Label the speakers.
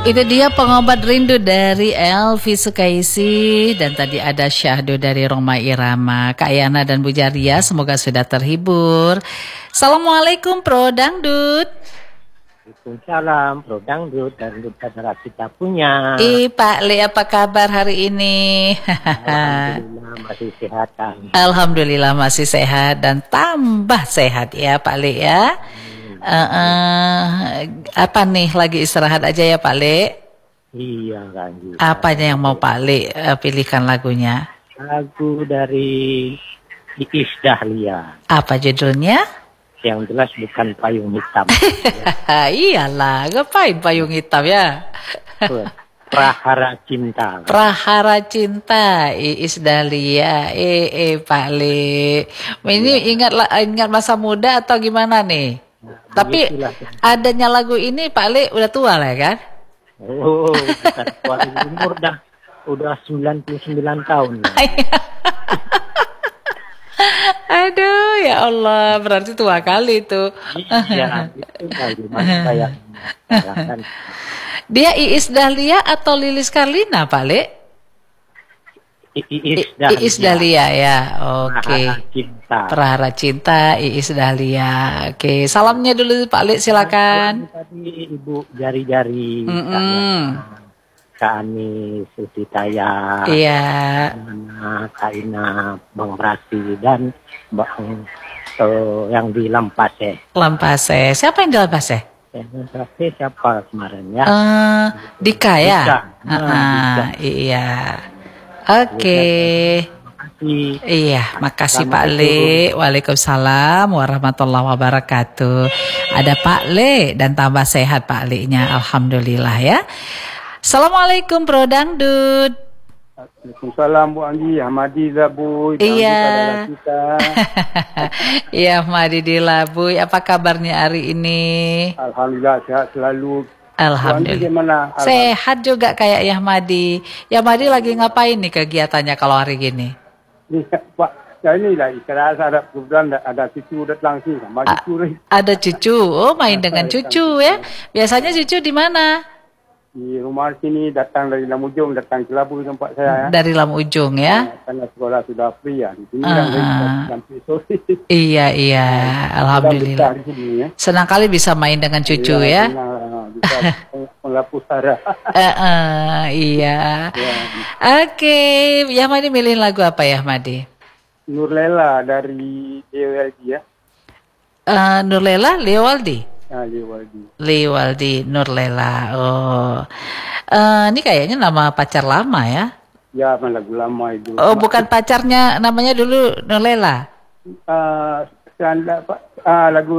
Speaker 1: Itu dia pengobat rindu dari Elvi Sukaisi. Dan tadi ada Syahdu dari Roma Irama. Kak Yana dan Bu Jaria semoga sudah terhibur. Assalamualaikum Pro Dangdut.
Speaker 2: Waalaikumsalam Pro Dangdut dan saudara kita punya.
Speaker 1: Pak Le, apa kabar hari ini?
Speaker 2: Alhamdulillah masih sehat kan.
Speaker 1: Alhamdulillah masih sehat dan tambah sehat ya Pak Le ya. Apa nih, lagi istirahat aja ya Pak Le?
Speaker 2: Iya kan.
Speaker 1: Apanya yang mau Pak Le pilihkan lagunya?
Speaker 2: Lagu dari Iis Dahlia.
Speaker 1: Apa judulnya?
Speaker 2: Yang jelas bukan Payung Hitam.
Speaker 1: Iyalah, ngapain payung hitam ya?
Speaker 2: Prahara Cinta.
Speaker 1: Prahara Cinta, Iis Dahlia. Pak Le. Ini ingat masa muda atau gimana nih? Tapi adanya lagu ini Pak Le udah tua lah kan?
Speaker 2: Oh, bukan tua, umur udah 99 tahun.
Speaker 1: Aduh, ya Allah, berarti tua kali tuh.
Speaker 2: Iya, itu kali saya.
Speaker 1: Dia Iis Dahlia atau Lilis Karlina, Pak Le? Iis Dahlia ya, oke. Prahara Cinta, Iis Dahlia. Oke, salamnya dulu Pak Le, silakan.
Speaker 2: Tadi Ibu Jari-Jari, Kak Ani, Suti Taya,
Speaker 1: iya,
Speaker 2: Kak Ina, Bang Rasi, dan Bang yang di Lampase.
Speaker 1: Lampase, siapa yang di Lampase?
Speaker 2: Lampase siapa kemarin ya?
Speaker 1: Dika ya?
Speaker 2: Dika.
Speaker 1: Iya. Oke. Iya, makasih Pak Le. Waalaikumsalam warahmatullahi wabarakatuh. Ada Pak Le dan tambah sehat Pak Le-nya. Alhamdulillah ya. Assalamualaikum Pro Dangdut.
Speaker 3: Waalaikumsalam Bu Anggi, Ahmadi Labuy.
Speaker 1: Iya. Iya, Ahmadi di Labuy. Apa kabarnya hari ini?
Speaker 3: Alhamdulillah sehat selalu.
Speaker 1: Alhamdulillah. Sehat juga kayak Yahmadi. Yahmadi lagi ngapain nih kegiatannya kalau hari gini?
Speaker 3: Pak, ya inilah istirahat, ada kebetulan ada cucu datang sini sama cucu.
Speaker 1: Ada cucu. Oh, main dengan cucu ya. Biasanya cucu di mana?
Speaker 3: Di rumah sini, datang dari Lamujung, datang ke Labuy tempat saya ya.
Speaker 1: Dari Lamujung ya.
Speaker 3: Karena sekolah sudah free ya. Di sini sampai sore.
Speaker 1: Iya. Alhamdulillah.
Speaker 3: Sini, ya.
Speaker 1: Senang kali bisa main dengan cucu ya.
Speaker 3: Bisa menghapus darah.
Speaker 1: Iya. Oke, Yahmadi milih lagu apa Yahmadi?
Speaker 3: Nurlela dari DWLD ya.
Speaker 1: Nurlela, Leowaldi.
Speaker 3: Lewaldi
Speaker 1: Nurlela. Oh, ini kayaknya nama pacar lama ya?
Speaker 3: Ya, lagu lama itu.
Speaker 1: Oh, bukan pacarnya, namanya dulu Nurlela.
Speaker 3: Lagu